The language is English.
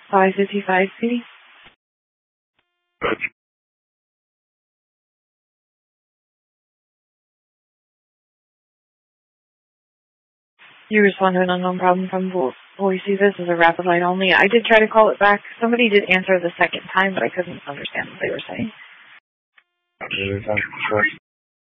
555, City. You respond to an unknown problem from Boise. This is a rapid line only. I did try to call it back. Somebody did answer the second time, but I couldn't understand what they were saying.